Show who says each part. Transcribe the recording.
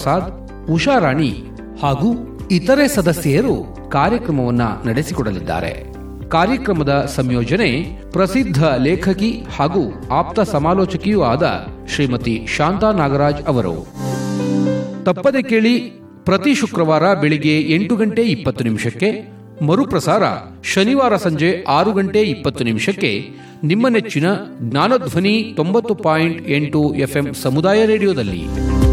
Speaker 1: ಪ್ರಸಾದ್ ಉಷಾರಾಣಿ ಹಾಗೂ ಇತರೆ ಸದಸ್ಯರು ಕಾರ್ಯಕ್ರಮವನ್ನು ನಡೆಸಿಕೊಡಲಿದ್ದಾರೆ. ಕಾರ್ಯಕ್ರಮದ ಸಂಯೋಜನೆ ಪ್ರಸಿದ್ಧ ಲೇಖಕಿ ಹಾಗೂ ಆಪ್ತ ಸಮಾಲೋಚಕಿಯೂ ಆದ ಶ್ರೀಮತಿ ಶಾಂತಾ ನಾಗರಾಜ್ ಅವರು. ತಪ್ಪದೆ ಕೇಳಿ, ಪ್ರತಿ ಶುಕ್ರವಾರ ಬೆಳಿಗ್ಗೆ 8:20 ಮರುಪ್ರಸಾರ ಶನಿವಾರ ಸಂಜೆ 6:20 ನಿಮ್ಮ ನೆಚ್ಚಿನ ಜ್ಞಾನಧ್ವನಿ 90.8 FM ಸಮುದಾಯ ರೇಡಿಯೋದಲ್ಲಿ.